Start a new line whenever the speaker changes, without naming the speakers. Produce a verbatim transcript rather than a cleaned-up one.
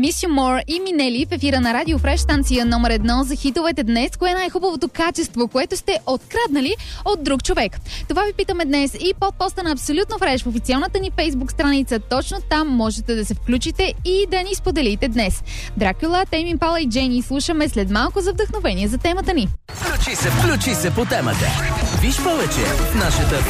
Miss You More и Минели в ефира на Радио Фреш, станция номер едно за хитовете днес. Кое е най-хубавото качество, което сте откраднали от друг човек? Това ви питаме днес и под поста на Абсолютно Фреш в официалната ни Фейсбук страница. Точно там можете да се включите и да ни споделите днес. Дракула, Тейм Импала и Джени слушаме след малко за вдъхновение за темата ни.
Включи се, включи се по темата. Виж повече в нашата